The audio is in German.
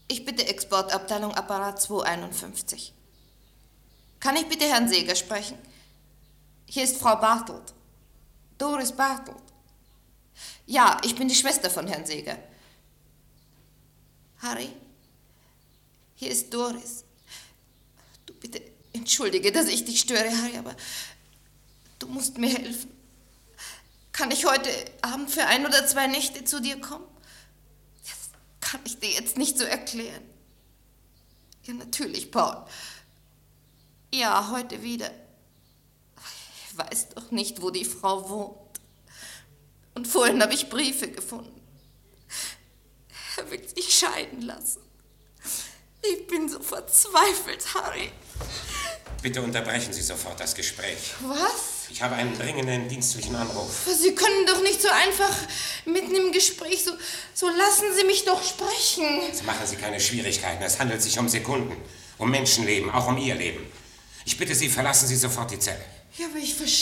Ich bitte Exportabteilung Apparat 251. Kann ich bitte Herrn Seeger sprechen? Hier ist Frau Bartelt. Doris Bartelt. Ja, ich bin die Schwester von Herrn Seeger. Harry, hier ist Doris. Du bitte entschuldige, dass ich dich störe, Harry, aber du musst mir helfen. Kann ich heute Abend für 1 oder 2 Nächte zu dir kommen? Das kann ich dir jetzt nicht so erklären. Ja, natürlich, Paul. Ja, heute wieder. Ich weiß doch nicht, wo die Frau wohnt. Und vorhin habe ich Briefe gefunden. Er will sich scheiden lassen. Ich bin so verzweifelt, Harry. Bitte unterbrechen Sie sofort das Gespräch. Was? Ich habe einen dringenden dienstlichen Anruf. Sie können doch nicht so einfach mitten im Gespräch, so lassen Sie mich doch sprechen. Jetzt machen Sie keine Schwierigkeiten. Es handelt sich um Sekunden. Um Menschenleben, auch um Ihr Leben. Ich bitte Sie, verlassen Sie sofort die Zelle. Ja, aber ich verstehe